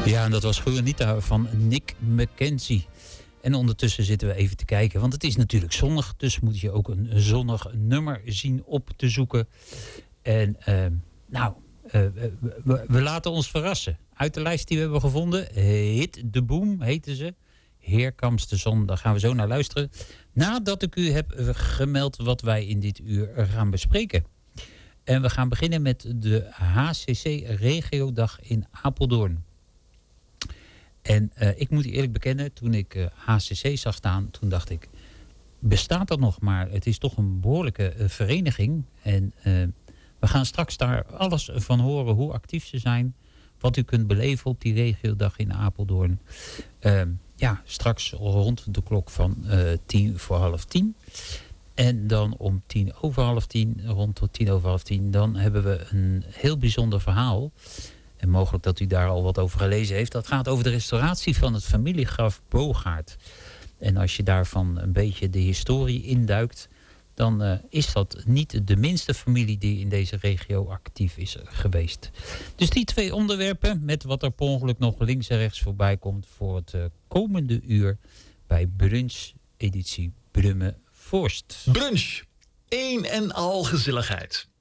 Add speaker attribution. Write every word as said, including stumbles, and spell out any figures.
Speaker 1: Ja, en dat was Juanita van Nick McKenzie. En ondertussen zitten we even te kijken, want het is natuurlijk zonnig. Dus moet je ook een zonnig nummer zien op te zoeken. En uh, nou, uh, we, we laten ons verrassen. Uit de lijst die we hebben gevonden, Hit the Boom heette ze. Here Comes the Sun, daar gaan we zo naar luisteren. Nadat ik u heb gemeld wat wij in dit uur gaan bespreken. En we gaan beginnen met de H C C-regiodag in Apeldoorn. En uh, ik moet eerlijk bekennen, toen ik uh, H C C zag staan, toen dacht ik, bestaat dat nog? Maar het is toch een behoorlijke uh, vereniging. En uh, we gaan straks daar alles van horen, hoe actief ze zijn. Wat u kunt beleven op die regiodag in Apeldoorn. Uh, ja, straks rond de klok van uh, tien voor half tien. En dan om tien over half tien, rond tot tien over half tien, dan hebben we een heel bijzonder verhaal. En mogelijk dat u daar al wat over gelezen heeft. Dat gaat over de restauratie van het familiegraf Bogaert. En als je daarvan een beetje de historie induikt, dan uh, is dat niet de minste familie die in deze regio actief is geweest. Dus die twee onderwerpen, met wat er per ongeluk nog links en rechts voorbij komt voor het uh, komende uur bij Brunch editie Brummen Voorst.
Speaker 2: Brunch, één en al gezelligheid.